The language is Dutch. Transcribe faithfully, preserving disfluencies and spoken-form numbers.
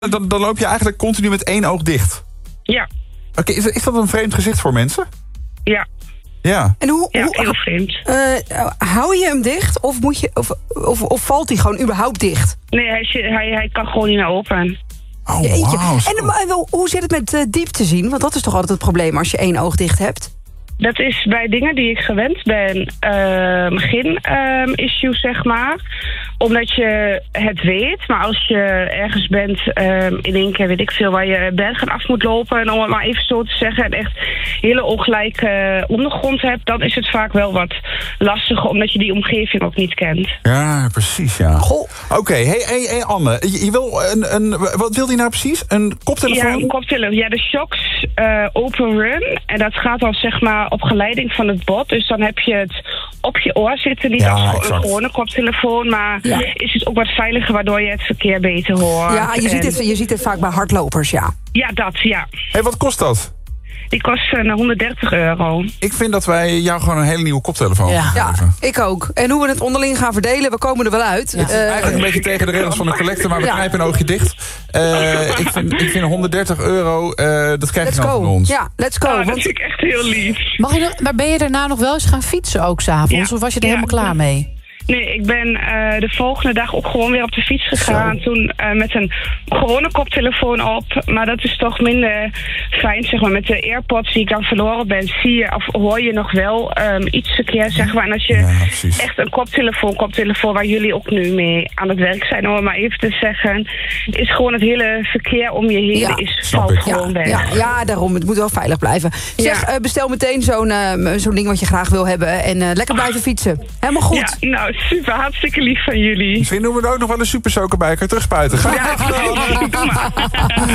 Dan, dan loop je eigenlijk continu met één oog dicht. Ja. Oké, okay, is, is dat een vreemd gezicht voor mensen? Ja. Ja. En hoe, ja, hoe heel vreemd. Uh, hou je hem dicht of, moet je, of, of, of valt hij gewoon überhaupt dicht? Nee, hij, hij, hij kan gewoon niet naar open. Oh, wow, en uh, hoe zit het met uh, diepte zien? Want dat is toch altijd het probleem als je één oog dicht hebt? Dat is bij dingen die ik gewend ben uh, geen uh, issue, zeg maar. Omdat je het weet, maar als je ergens bent uh, in één keer, weet ik veel, waar je bergen af moet lopen, en om het maar even zo te zeggen, en echt hele ongelijke ondergrond hebt, dan is het vaak wel wat lastiger, omdat je die omgeving ook niet kent. Ja, precies, ja. Oké, okay, hey, hey, hey Anne, je, je wil een, een, wat wil die nou precies? Een koptelefoon? Ja, een koptelefoon. Ja, de Shokz uh, Open Run. En dat gaat dan zeg maar op geleiding van het bot. Dus dan heb je het op je oor zitten. Niet ja, als exact. een gewone koptelefoon. Maar ja. is het ook wat veiliger, waardoor je het verkeer beter hoort. Ja, je, en... ziet, het, je ziet het vaak bij hardlopers, ja. Ja, dat, ja. Hey, wat kost dat? Die kost uh, honderddertig euro. Ik vind dat wij jou gewoon een hele nieuwe koptelefoon ja. gaan ja, geven. ik ook. En hoe we het onderling gaan verdelen, we komen er wel uit. Ja. Uh, Eigenlijk een beetje tegen de regels van de collecte, maar we ja. knijpen een oogje dicht. Uh, ik, vind, ik vind honderddertig euro, uh, dat krijg let's je dan go. van ons. Ja, let's go. Oh, want... dat vind ik echt heel lief. Mag je nog, maar ben je daarna nog wel eens gaan fietsen ook s'avonds? Ja. Of was je er ja. helemaal klaar mee? Nee, ik ben uh, de volgende dag ook gewoon weer op de fiets gegaan. Zo. Toen uh, met een gewone koptelefoon op. Maar dat is toch minder fijn, zeg maar. Met de AirPods die ik dan verloren ben, zie je of hoor je nog wel um, iets verkeer, zeg maar. En als je ja, echt een koptelefoon, koptelefoon waar jullie ook nu mee aan het werk zijn, om het maar even te zeggen, is gewoon het hele verkeer om je heen ja, is valt gewoon ja, weg. Ja, ja, daarom. Het moet wel veilig blijven. Zeg, ja. uh, bestel meteen zo'n uh, zo'n ding wat je graag wil hebben. En uh, lekker blijven fietsen. Helemaal goed. Ja, nou, super, hartstikke lief van jullie. Misschien doen we er ook nog wel een super soaker bij. Kan je terugspuiten? Ja,